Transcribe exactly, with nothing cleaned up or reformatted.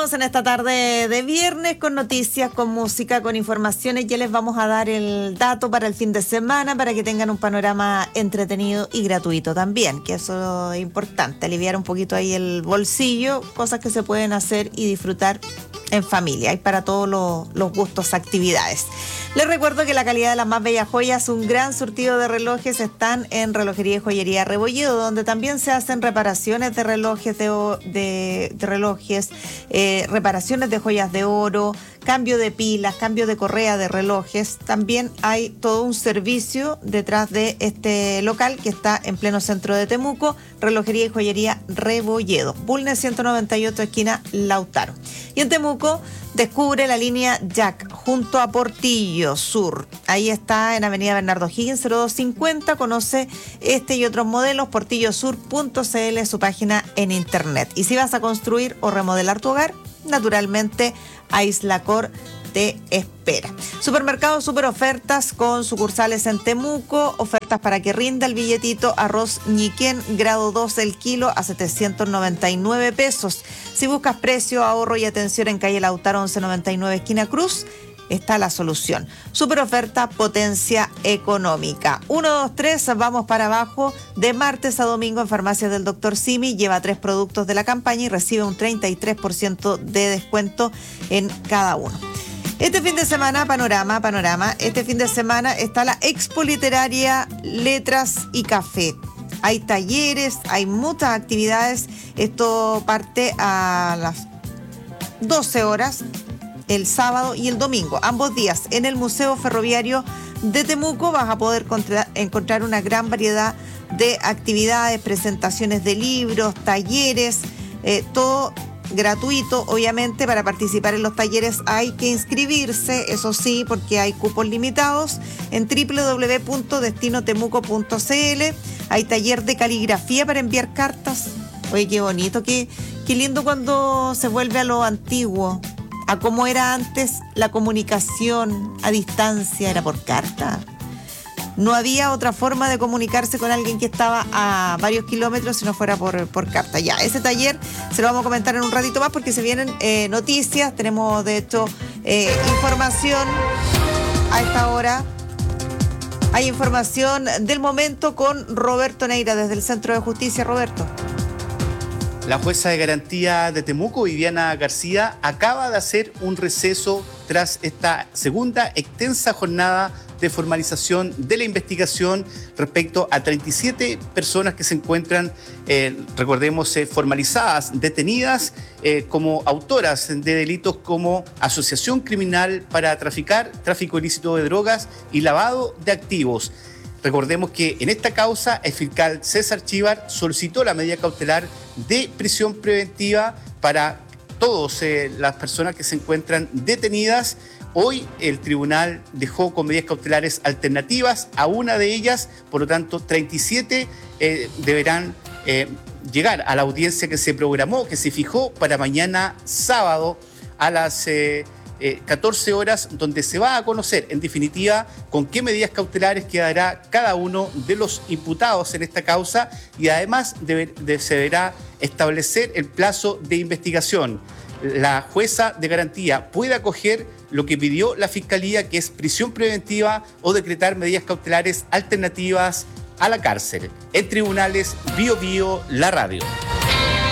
Estamos en esta tarde de viernes con noticias, con música, con informaciones. Ya les vamos a dar el dato para el fin de semana para que tengan un panorama entretenido y gratuito también, que eso es importante, aliviar un poquito ahí el bolsillo, cosas que se pueden hacer y disfrutar en familia. Hay para todos los, los gustos, actividades. Les recuerdo que la calidad de las más bellas joyas, un gran surtido de relojes están en Relojería y Joyería Rebolledo, donde también se hacen reparaciones de relojes, de, de, de relojes, eh, reparaciones de joyas de oro, cambio de pilas, cambio de correa de relojes. También hay todo un servicio detrás de este local que está en pleno centro de Temuco, Relojería y Joyería Rebolledo, Bulnes ciento noventa y ocho, esquina Lautaro. Y en Temuco descubre la línea Jack junto a Portillo Sur. Ahí está en Avenida Bernardo Higgins cero dos cincuenta. Conoce este y otros modelos, portillosur punto c l, su página en internet. Y si vas a construir o remodelar tu hogar, naturalmente Aislacor te espera. Supermercado Super Ofertas con sucursales en Temuco, ofertas para que rinda el billetito. Arroz Ñiquén grado dos el kilo a setecientos noventa y nueve pesos. Si buscas precio, ahorro y atención en calle Lautaro once noventa y nueve, esquina Cruz, está la solución. Super oferta, potencia económica. uno, dos, tres, vamos para abajo. De martes a domingo en Farmacias del doctor Simi. Lleva tres productos de la campaña y recibe un treinta y tres por ciento de descuento en cada uno. Este fin de semana, panorama, panorama. Este fin de semana está la Expo Literaria Letras y Café. Hay talleres, hay muchas actividades. Esto parte a las doce horas. El sábado y el domingo, ambos días, en el Museo Ferroviario de Temuco vas a poder contra- encontrar una gran variedad de actividades, presentaciones de libros, talleres, eh, todo gratuito. Obviamente, para participar en los talleres hay que inscribirse, eso sí, porque hay cupos limitados, en doble u doble u doble u punto destino temuco punto c l. Hay taller de caligrafía para enviar cartas. Oye, qué bonito, qué, qué lindo cuando se vuelve a lo antiguo, a cómo era antes la comunicación a distancia, era por carta. No había otra forma de comunicarse con alguien que estaba a varios kilómetros si no fuera por, por carta. Ya, ese taller se lo vamos a comentar en un ratito más porque se vienen eh, noticias. Tenemos, de hecho, eh, información a esta hora. Hay información del momento con Roberto Neira desde el Centro de Justicia. Roberto. La jueza de garantía de Temuco, Viviana García, acaba de hacer un receso tras esta segunda extensa jornada de formalización de la investigación respecto a treinta y siete personas que se encuentran, eh, recordemos, eh, formalizadas, detenidas eh, como autoras de delitos como asociación criminal para traficar, tráfico ilícito de drogas y lavado de activos. Recordemos que en esta causa el fiscal César Chívar solicitó la medida cautelar de prisión preventiva para todas eh, las personas que se encuentran detenidas. Hoy el tribunal dejó con medidas cautelares alternativas a una de ellas, por lo tanto treinta y siete eh, deberán eh, llegar a la audiencia que se programó, que se fijó para mañana sábado a las Eh, Eh, catorce horas, donde se va a conocer en definitiva con qué medidas cautelares quedará cada uno de los imputados en esta causa y además debe, de, se deberá establecer el plazo de investigación. La jueza de garantía puede acoger lo que pidió la Fiscalía, que es prisión preventiva o decretar medidas cautelares alternativas a la cárcel. En tribunales, Bio Bio, la radio.